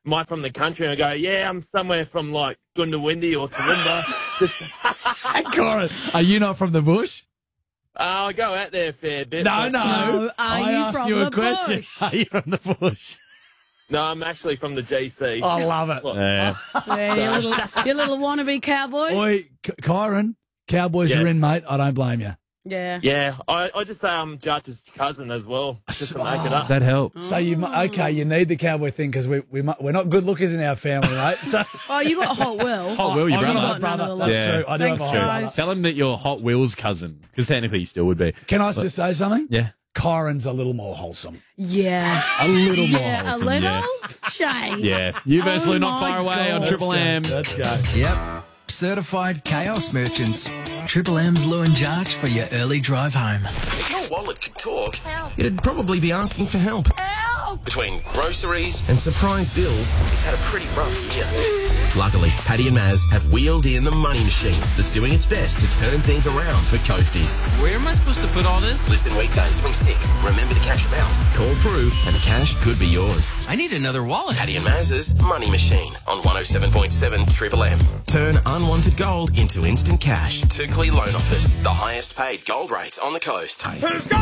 am I from the country? And I go, yeah, I'm somewhere from like Goondiwindi or Toowoomba. Corin, are you not from the bush? I go out there a fair bit. No. No, I you asked from you a the question. bush? Are you from the bush? No, I'm actually from the GC. I love it. Yeah. Yeah, you little wannabe cowboy. Oi, Kyron, Cowboys Yeah. are in, mate. I don't blame you. Yeah. Yeah, I just say I'm Judge's cousin as well, just to make it up. That helps. So you you need the cowboy thing because we're not good lookers in our family, mate. So Oh, you got Hot Will. Hot Will, your I've got a brother. hot brother. None of That's the true. I do Thanks, have a hot guys. brother. Tell him that you're Hot Will's cousin, because technically you still would be. Can I just say something? Yeah. Kyron's a little more wholesome. Yeah. A little more Yeah, a wholesome. little. yeah. Shame. Yeah. You versus Oh Lou, not my far away on God. Triple M. Let's go. Yep. Certified chaos merchants. Triple M's Lou and Jarch for your early drive home. If your wallet could talk, it'd probably be asking for help. Between groceries and surprise bills, it's had a pretty rough year. Luckily, Paddy and Maz have wheeled in the money machine that's doing its best to turn things around for Coasties. Where am I supposed to put all this? Listen weekdays from 6. Remember the cash amounts. Call through and the cash could be yours. I need another wallet. Paddy and Maz's Money Machine on 107.7 Triple M. Turn unwanted gold into instant cash. Turkley Loan Office, the highest paid gold rates on the coast. Let's go!